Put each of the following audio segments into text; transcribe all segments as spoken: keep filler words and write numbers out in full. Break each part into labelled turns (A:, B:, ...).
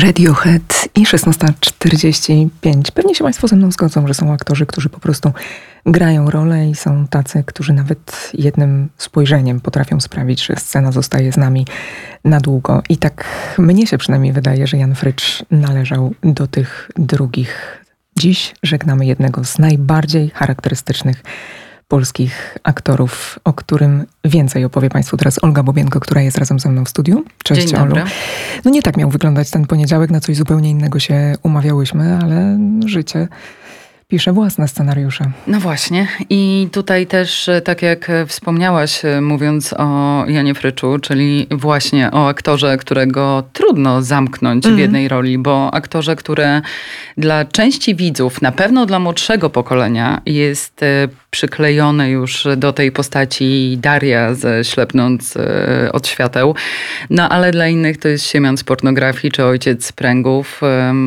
A: Radiohead i szesnasta czterdzieści pięć. Pewnie się Państwo ze mną zgodzą, że są aktorzy, którzy po prostu grają rolę i są tacy, którzy nawet jednym spojrzeniem potrafią sprawić, że scena zostaje z nami na długo. I tak mnie się przynajmniej wydaje, że Jan Frycz należał do tych drugich. Dziś żegnamy jednego z najbardziej charakterystycznych polskich aktorów, o którym więcej opowie Państwu teraz Olga Bobienko, która jest razem ze mną w studiu. Cześć,
B: Dzień dobry.
A: Olu. No nie tak miał wyglądać ten poniedziałek, na coś zupełnie innego się umawiałyśmy, ale życie pisze własne scenariusze.
B: No właśnie. I tutaj też, tak jak wspomniałaś, mówiąc o Janie Fryczu, czyli właśnie o aktorze, którego trudno zamknąć mm. w jednej roli, bo aktorze, które dla części widzów, na pewno dla młodszego pokolenia, jest przyklejony już do tej postaci Daria ze Ślepnąc od świateł. No ale dla innych to jest Siemian z pornografii, czy Ojciec z pręgów.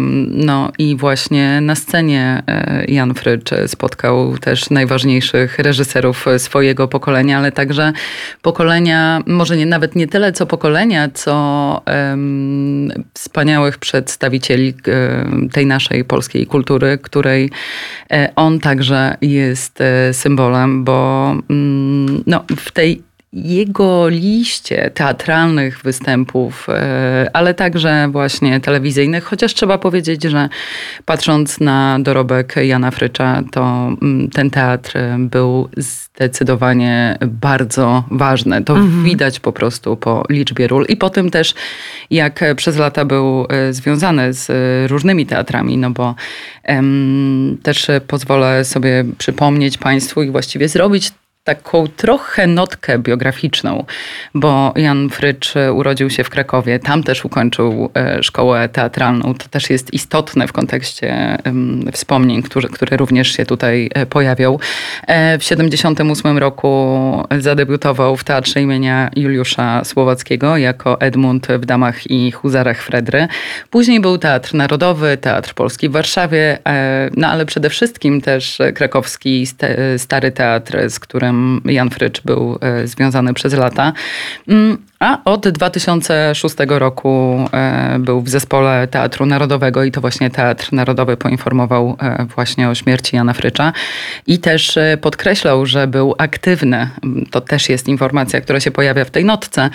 B: No i właśnie na scenie Jan Frycz spotkał też najważniejszych reżyserów swojego pokolenia, ale także pokolenia, może nie, nawet nie tyle co pokolenia, co um, wspaniałych przedstawicieli um, tej naszej polskiej kultury, której um, on także jest um, symbolem, bo um, no, w tej jego liście teatralnych występów, ale także właśnie telewizyjnych, chociaż trzeba powiedzieć, że patrząc na dorobek Jana Frycza, to ten teatr był zdecydowanie bardzo ważny. To mhm. widać po prostu po liczbie ról i po tym też, jak przez lata był związany z różnymi teatrami, no bo um, też pozwolę sobie przypomnieć Państwu i właściwie zrobić taką trochę notkę biograficzną, bo Jan Frycz urodził się w Krakowie, tam też ukończył szkołę teatralną. To też jest istotne w kontekście um, wspomnień, które, które również się tutaj pojawią. W siedemdziesiątym ósmym roku zadebiutował w Teatrze imienia Juliusza Słowackiego jako Edmund w Damach i Huzarach Fredry. Później był Teatr Narodowy, Teatr Polski w Warszawie, no ale przede wszystkim też krakowski Stary Teatr, z którym Jan Frycz był związany przez lata. A od dwa tysiące szóstego roku był w zespole Teatru Narodowego i to właśnie Teatr Narodowy poinformował właśnie o śmierci Jana Frycza i też podkreślał, że był aktywny. To też jest informacja, która się pojawia w tej notce.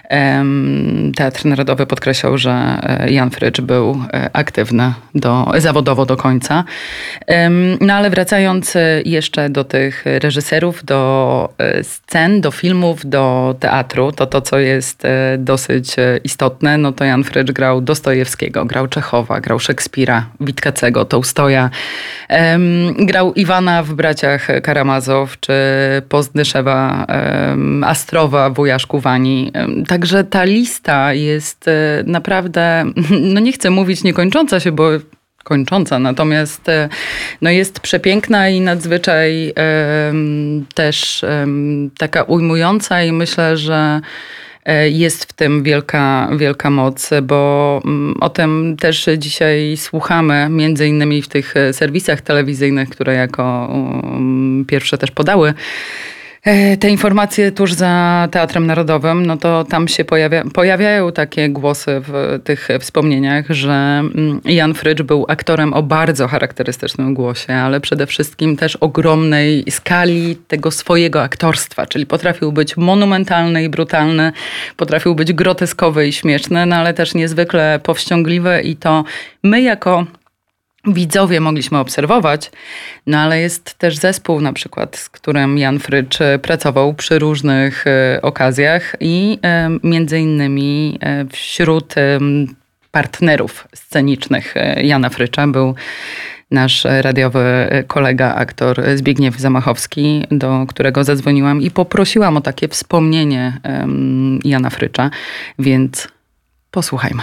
B: Teatr Narodowy podkreślał, że Jan Frycz był aktywny do, zawodowo do końca. No ale wracając jeszcze do tych reżyserów, do scen, do filmów, do teatru, to to, co jest jest dosyć istotne, no to Jan Frycz grał Dostojewskiego, grał Czechowa, grał Szekspira, Witkacego, Tołstoja, um, grał Iwana w Braciach Karamazow, czy Pozdnyszewa, um, Astrowa, Wujaszku Wani. Także ta lista jest naprawdę, no nie chcę mówić niekończąca się, bo kończąca, natomiast no jest przepiękna i nadzwyczaj um, też um, taka ujmująca i myślę, że jest w tym wielka, wielka moc, bo o tym też dzisiaj słuchamy, między innymi w tych serwisach telewizyjnych, które jako pierwsze też podały te informacje tuż za Teatrem Narodowym, no to tam się pojawia, pojawiają takie głosy w tych wspomnieniach, że Jan Frycz był aktorem o bardzo charakterystycznym głosie, ale przede wszystkim też ogromnej skali tego swojego aktorstwa, czyli potrafił być monumentalny i brutalny, potrafił być groteskowy i śmieszny, no ale też niezwykle powściągliwy i to my jako widzowie mogliśmy obserwować, no ale jest też zespół na przykład, z którym Jan Frycz pracował przy różnych okazjach i między innymi wśród partnerów scenicznych Jana Frycza był nasz radiowy kolega, aktor Zbigniew Zamachowski, do którego zadzwoniłam i poprosiłam o takie wspomnienie Jana Frycza, więc posłuchajmy.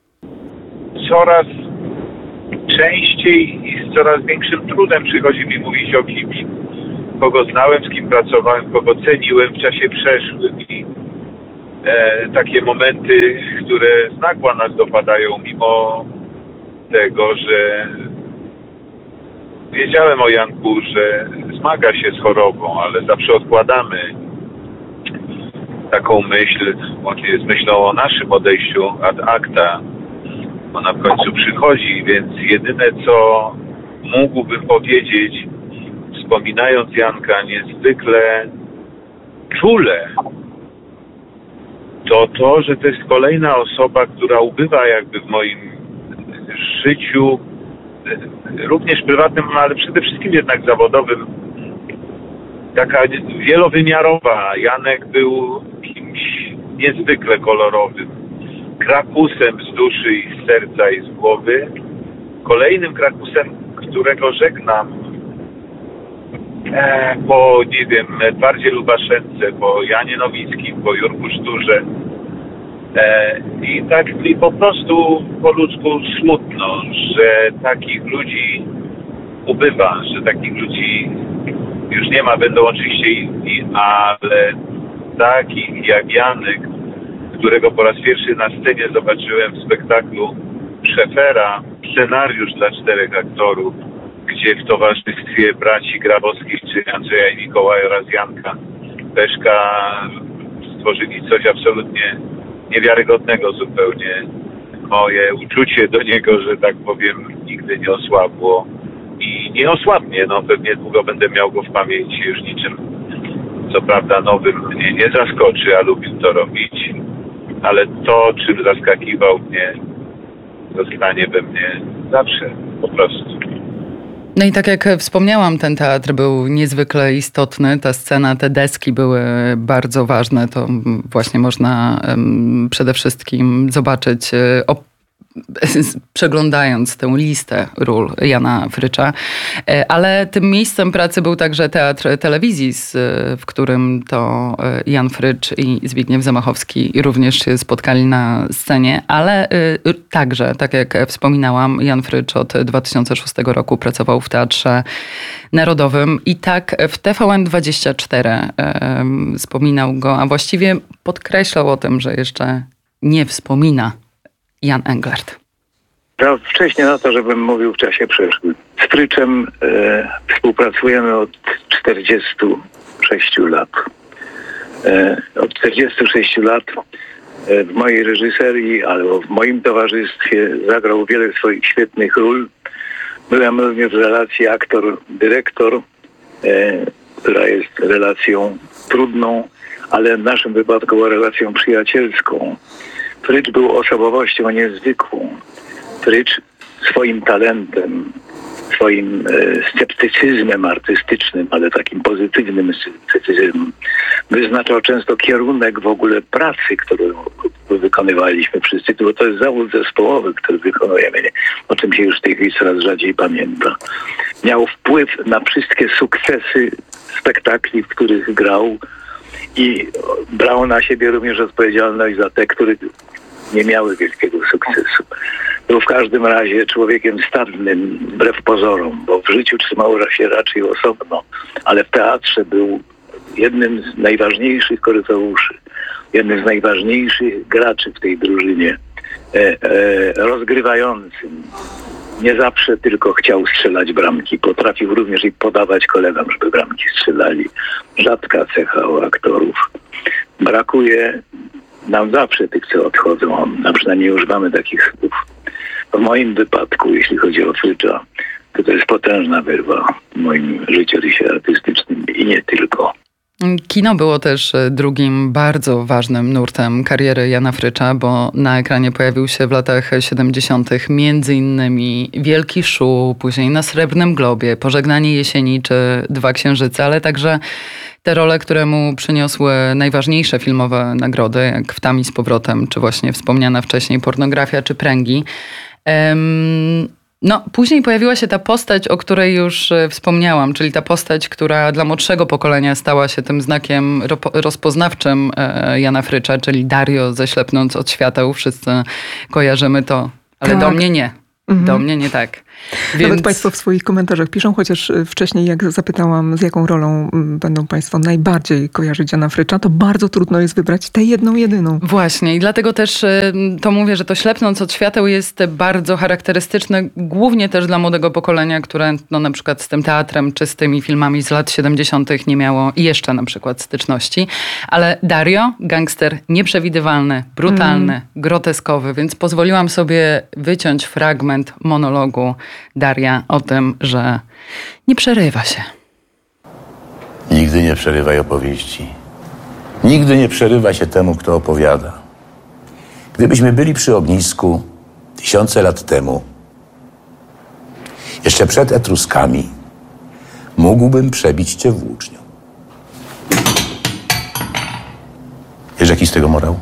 C: Coraz częściej i z coraz większym trudem przychodzi mi mówić o kimś, kogo znałem, z kim pracowałem, kogo ceniłem w czasie przeszłym i e, takie momenty, które z nagła nas dopadają, mimo tego, że wiedziałem o Janku, że zmaga się z chorobą, ale zawsze odkładamy taką myśl, łącznie z myślą o naszym odejściu ad acta, ona w końcu przychodzi, więc jedyne co mógłbym powiedzieć, wspominając Janka niezwykle czule, to to, że to jest kolejna osoba, która ubywa jakby w moim życiu, również prywatnym, ale przede wszystkim jednak zawodowym, taka wielowymiarowa. Janek był kimś niezwykle kolorowym, krakusem z duszy i z serca i z głowy, kolejnym krakusem, którego żegnam e, po, nie wiem, Edwardzie Lubaszence, po Janie Nowickim, po Jurku Szturze. E, I tak mi po prostu po ludzku smutno, że takich ludzi ubywa, że takich ludzi już nie ma, będą oczywiście inni, ale takich jak Janek, którego po raz pierwszy na scenie zobaczyłem w spektaklu Szefera, scenariusz dla czterech aktorów, gdzie w towarzystwie braci Grabowskich, czy Andrzeja i Mikołaja oraz Janka Peszka stworzyli coś absolutnie niewiarygodnego zupełnie. Moje uczucie do niego, że tak powiem, nigdy nie osłabło i nie osłabnie. No pewnie długo będę miał go w pamięci, już niczym co prawda nowym mnie nie zaskoczy, a lubił to robić, ale to, czym zaskakiwał mnie, zostanie we mnie zawsze, po prostu.
B: No i tak jak wspomniałam, ten teatr był niezwykle istotny. Ta scena, te deski były bardzo ważne. To właśnie można um, przede wszystkim zobaczyć o przeglądając tę listę ról Jana Frycza. Ale tym miejscem pracy był także Teatr Telewizji, w którym to Jan Frycz i Zbigniew Zamachowski również się spotkali na scenie, ale także, tak jak wspominałam, Jan Frycz od dwa tysiące szóstego roku pracował w Teatrze Narodowym i tak w T V N dwadzieścia cztery wspominał go, a właściwie podkreślał o tym, że jeszcze nie wspomina Jan Englert.
D: Za wcześnie na to, żebym mówił w czasie przeszłym. Z Fryczem e, współpracujemy od czterdziestu sześciu lat. E, od czterdziestu sześciu lat e, w mojej reżyserii albo w moim towarzystwie zagrał wiele swoich świetnych ról. Byłem również w relacji aktor-dyrektor, e, która jest relacją trudną, ale w naszym wypadku była relacją przyjacielską. Frycz był osobowością niezwykłą. Frycz swoim talentem, swoim e, sceptycyzmem artystycznym, ale takim pozytywnym sceptycyzmem, wyznaczał często kierunek w ogóle pracy, którą wykonywaliśmy wszyscy, bo to jest zawód zespołowy, który wykonujemy, o czym się już w tej chwili coraz rzadziej pamięta. Miał wpływ na wszystkie sukcesy spektakli, w których grał i brał na siebie również odpowiedzialność za te, które nie miały wielkiego sukcesu. Był w każdym razie człowiekiem stadnym, wbrew pozorom, bo w życiu trzymał się raczej osobno, ale w teatrze był jednym z najważniejszych korytarzy, jednym z najważniejszych graczy w tej drużynie, e, e, rozgrywającym. Nie zawsze tylko chciał strzelać bramki, potrafił również i podawać kolegom, żeby bramki strzelali. Rzadka cecha u aktorów. Brakuje nam zawsze tych, co odchodzą, a przynajmniej używamy takich słów. W moim wypadku, jeśli chodzi o Frycza, to to jest potężna wyrwa w moim życiorysie artystycznym i nie tylko.
B: Kino było też drugim bardzo ważnym nurtem kariery Jana Frycza, bo na ekranie pojawił się w latach siedemdziesiątych między innymi Wielki Szu, później Na Srebrnym Globie, Pożegnanie jesieni czy Dwa księżyce, ale także te role, które mu przyniosły najważniejsze filmowe nagrody, jak W tam i z powrotem, czy właśnie wspomniana wcześniej Pornografia czy Pręgi. Um, No, później pojawiła się ta postać, o której już wspomniałam, czyli ta postać, która dla młodszego pokolenia stała się tym znakiem rozpoznawczym Jana Frycza, czyli Dario ze Ślepnąc od świateł. Wszyscy kojarzymy to, ale tak. Do mnie nie.
A: Mhm.
B: Do mnie nie tak.
A: Nawet
B: Więc...
A: Państwo w swoich komentarzach piszą, chociaż wcześniej jak zapytałam, z jaką rolą będą Państwo najbardziej kojarzyć Jana Frycza, to bardzo trudno jest wybrać tę jedną, jedyną.
B: Właśnie i dlatego też to mówię, że to Ślepnąc od świateł jest bardzo charakterystyczne, głównie też dla młodego pokolenia, które no, na przykład z tym teatrem czy z tymi filmami z lat siedemdziesiątych nie miało jeszcze na przykład styczności. Ale Dario, gangster nieprzewidywalny, brutalny, mm. groteskowy, więc pozwoliłam sobie wyciąć fragment monologu Daria o tym, że nie przerywa się.
E: Nigdy nie przerywaj opowieści. Nigdy nie przerywa się temu, kto opowiada. Gdybyśmy byli przy ognisku tysiące lat temu, jeszcze przed Etruskami, mógłbym przebić cię włócznią. Wiesz, jaki z tego morał?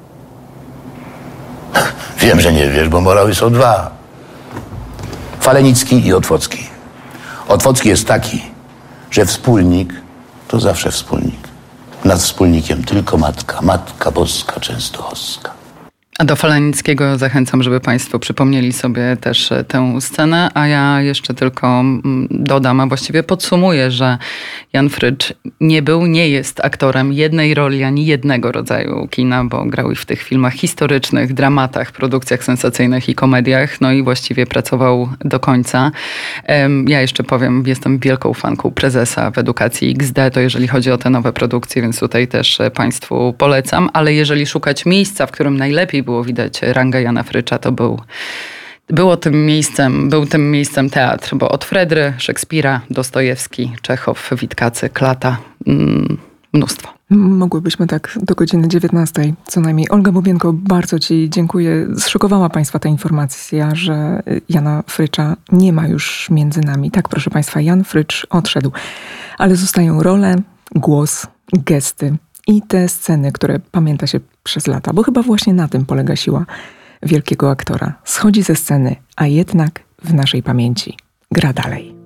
E: Wiem, że nie wiesz, bo morały są dwa. Falenicki i Otwocki. Otwocki jest taki, że wspólnik to zawsze wspólnik. Nad wspólnikiem tylko matka, Matka Boska Częstochowska.
B: A do Falenickiego zachęcam, żeby Państwo przypomnieli sobie też tę scenę, a ja jeszcze tylko dodam, a właściwie podsumuję, że Jan Frycz nie był, nie jest aktorem jednej roli ani jednego rodzaju kina, bo grał w tych filmach historycznych, dramatach, produkcjach sensacyjnych i komediach, no i właściwie pracował do końca. Ja jeszcze powiem, jestem wielką fanką prezesa w Edukacji X D, to jeżeli chodzi o te nowe produkcje, więc tutaj też Państwu polecam, ale jeżeli szukać miejsca, w którym najlepiej było widać rangę Jana Frycza, to był, było tym miejscem, był tym miejscem teatr, bo od Fredry, Szekspira, Dostojewski, Czechow, Witkacy, Klata, mm, mnóstwo.
A: Mogłybyśmy tak do godziny dziewiętnastej co najmniej. Olga Bobienko, bardzo Ci dziękuję. Zszokowała Państwa ta informacja, że Jana Frycza nie ma już między nami. Tak, proszę Państwa, Jan Frycz odszedł, ale zostają role, głos, gesty i te sceny, które pamięta się przez lata, bo chyba właśnie na tym polega siła wielkiego aktora. Schodzi ze sceny, a jednak w naszej pamięci gra dalej.